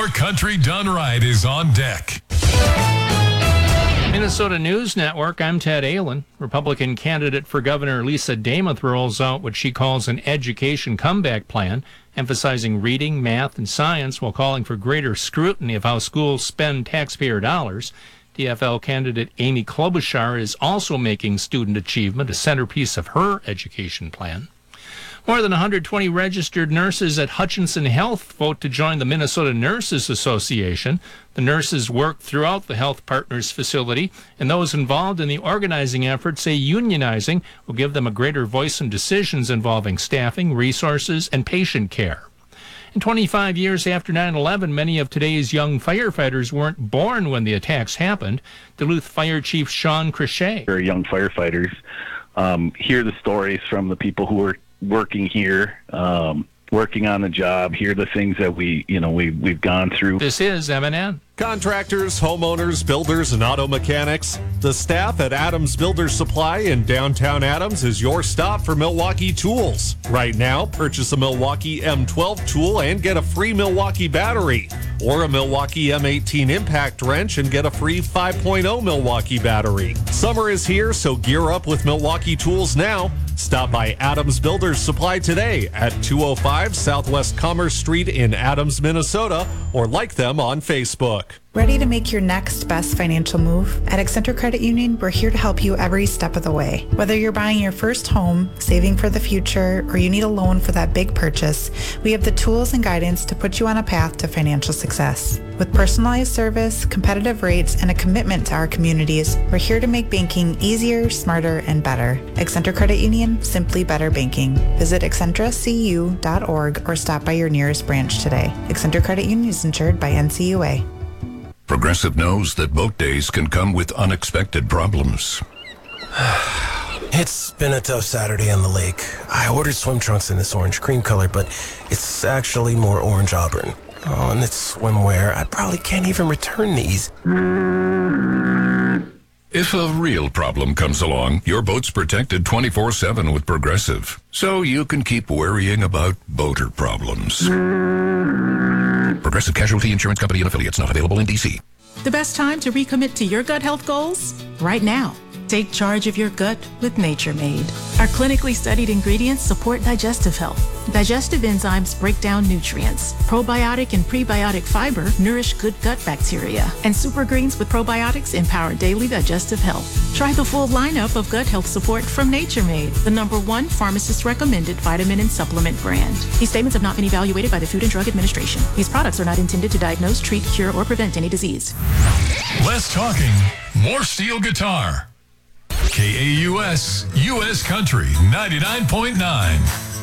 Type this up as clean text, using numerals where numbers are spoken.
More country done right is on deck. Minnesota News Network, I'm Ted Allen. Republican candidate for governor Lisa Demuth rolls out what she calls an education comeback plan, emphasizing reading, math, and science while calling for greater scrutiny of how schools spend taxpayer dollars. DFL candidate Amy Klobuchar is also making student achievement a centerpiece of her education plan. More than 120 registered nurses at Hutchinson Health vote to join the Minnesota Nurses Association. The nurses work throughout the Health Partners facility, and those involved in the organizing effort say unionizing will give them a greater voice in decisions involving staffing, resources, and patient care. And 25 years after 9/11, many of today's young firefighters weren't born when the attacks happened. Duluth Fire Chief Sean Crochet. Very young firefighters hear the stories from the people who are working here, working on the job, hear the things that we've gone through. This is MNN. Contractors, homeowners, builders, and auto mechanics. The staff at Adams Builder Supply in downtown Adams is your stop for Milwaukee tools. Right now, purchase a Milwaukee M12 tool and get a free Milwaukee battery, or a Milwaukee M18 impact wrench and get a free 5.0 Milwaukee battery. Summer is here, so gear up with Milwaukee tools now. Stop by Adams Builders Supply today at 205 Southwest Commerce Street in Adams, Minnesota, or like them on Facebook. Ready to make your next best financial move? At Accenture Credit Union, we're here to help you every step of the way. Whether you're buying your first home, saving for the future, or you need a loan for that big purchase, we have the tools and guidance to put you on a path to financial success. With personalized service, competitive rates, and a commitment to our communities, we're here to make banking easier, smarter, and better. Accenture Credit Union, simply better banking. Visit accentracu.org or stop by your nearest branch today. Accenture Credit Union is insured by NCUA. Progressive knows that boat days can come with unexpected problems. It's been a tough Saturday on the lake. I ordered swim trunks in this orange cream color, but it's actually more orange auburn. Oh, and it's swimwear. I probably can't even return these. If a real problem comes along, your boat's protected 24/7 with Progressive, so you can keep worrying about boater problems. Progressive Casualty Insurance Company and affiliates, not available in D.C. The best time to recommit to your gut health goals? Right now. Take charge of your gut with Nature Made. Our clinically studied ingredients support digestive health. Digestive enzymes break down nutrients. Probiotic and prebiotic fiber nourish good gut bacteria. And super greens with probiotics empower daily digestive health. Try the full lineup of gut health support from Nature Made, the #1 pharmacist-recommended vitamin and supplement brand. These statements have not been evaluated by the Food and Drug Administration. These products are not intended to diagnose, treat, cure, or prevent any disease. Less talking, more steel guitar. KAUS, U.S. Country 99.9.